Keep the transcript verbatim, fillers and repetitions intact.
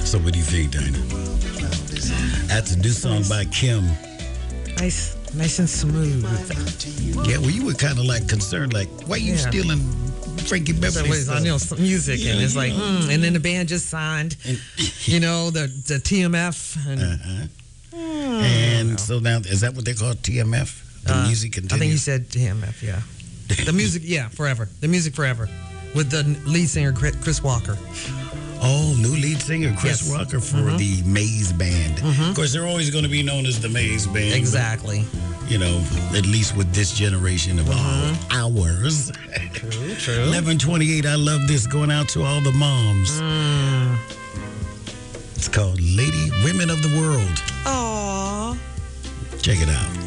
So what do you think, Dinah? That's a new song by Kim. Nice, nice and smooth. Yeah, well, you were kind of like concerned, like, why are you Yeah. stealing Frankie So Beverly wait, stuff? I know some music, Yeah, and it's you like, know. mm, and then the band just signed, And- you know, the the T M F, and Uh-huh. And so now, is that what they call T M F? The uh, music I think continues? you said T M F, yeah. The music, yeah, forever. The music forever, with the lead singer Chris Chris Walker. Oh, new lead singer Chris Yes. Walker for the Maze Band. Of course, they're always going to be known as the Maze Band. but, Exactly. you know, at least with this generation of all ours. True, true. eleven twenty-eight, I love this, going out to all the moms. Mm. It's called Lady Women of the World. Aww. Check it out.